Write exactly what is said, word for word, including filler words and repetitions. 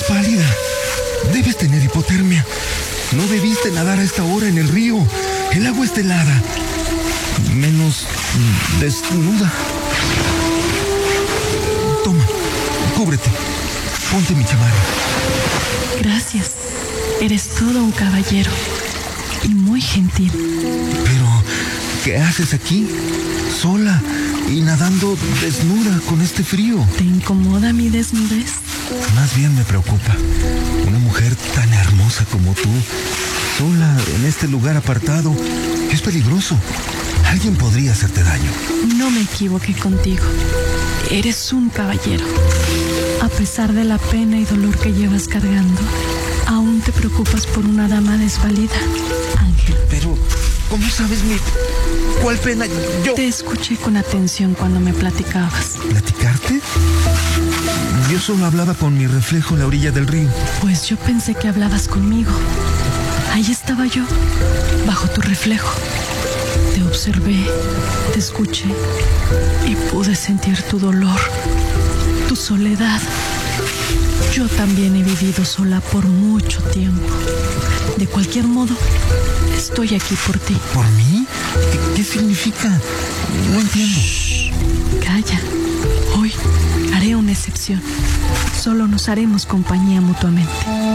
pálida. Debes tener hipotermia. No debiste nadar a esta hora en el río. El agua está helada. Menos desnuda. Toma, cúbrete. Ponte mi chamarra. Gracias. Eres todo un caballero. Y muy gentil. Pero, ¿qué haces aquí? Sola y nadando desnuda con este frío. ¿Te incomoda mi desnudez? Más bien me preocupa. Una mujer tan hermosa como tú, sola en este lugar apartado, es peligroso. Alguien podría hacerte daño. No me equivoqué contigo. Eres un caballero. A pesar de la pena y dolor que llevas cargando, aún te preocupas por una dama desvalida, Ángel. Pero, ¿cómo sabes mi... cuál pena? Yo... Te escuché con atención cuando me platicabas. ¿Platicarte? Yo solo hablaba con mi reflejo en la orilla del río. Pues yo pensé que hablabas conmigo. Ahí estaba yo, bajo tu reflejo. Te observé, te escuché y pude sentir tu dolor, tu soledad. Yo también he vivido sola por mucho tiempo. De cualquier modo, estoy aquí por ti. ¿Por mí? ¿Qué, qué significa? No entiendo. Shh, calla. Hoy haré una excepción. Solo nos haremos compañía mutuamente.